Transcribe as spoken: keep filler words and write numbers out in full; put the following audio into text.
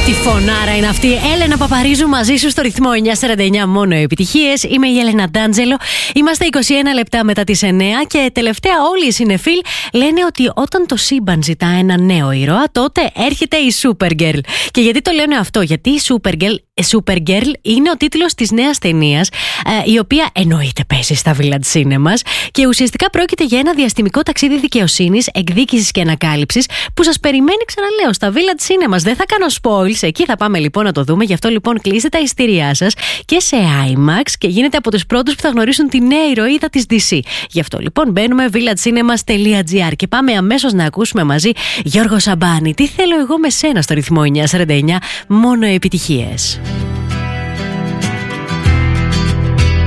Τι φωνάρα είναι αυτή. Έλενα Παπαρίζου μαζί σου στο ρυθμό εννιά σαράντα εννιά, μόνο επιτυχίες. Είμαι η Έλενα Ντάντζελο. Είμαστε είκοσι ένα λεπτά μετά τις εννιά και τελευταία όλοι οι συνεφίλ λένε ότι όταν το σύμπαν ζητά ένα νέο ήρωα, τότε έρχεται η Supergirl. Και γιατί το λένε αυτό? Γιατί η Supergirl, Supergirl είναι ο τίτλος της νέας ταινίας, ε, η οποία εννοείται παίζει στα Village Cinemas και ουσιαστικά πρόκειται για ένα διαστημικό ταξίδι δικαιοσύνης, εκδίκησης και ανακάλυψης που σας περιμένει, ξαναλέω, στα Village Cinemas. Δεν θα κάνω spoils, εκεί θα πάμε λοιπόν να το δούμε. Γι' αυτό λοιπόν κλείστε τα εισιτήριά σας και σε άιμαξ και γίνετε από τους πρώτους που θα γνωρίσουν τη νέα ηρωίδα της ντι σι. Γι' αυτό λοιπόν μπαίνουμε village cinemas τελεία τζι άρ και πάμε αμέσως να ακούσουμε μαζί Γιώργο Σαμπάνη. Τι θέλω εγώ με σένα στο ρυθμό εννιά σαράντα εννιά, μόνο επιτυχίες.